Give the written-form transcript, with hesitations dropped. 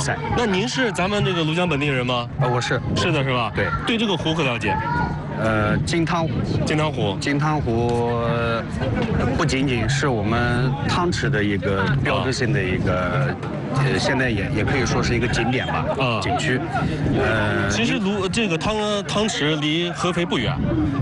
赛。 那您是咱们这个庐江本地人吗？ 我是。 是的，是吧？ 对。 对这个湖可了解？ 金汤湖。金汤湖不仅仅是我们汤池的一个标志性的一个，现在也可以说是一个景点吧，景区。 其实这个汤池离合肥不远。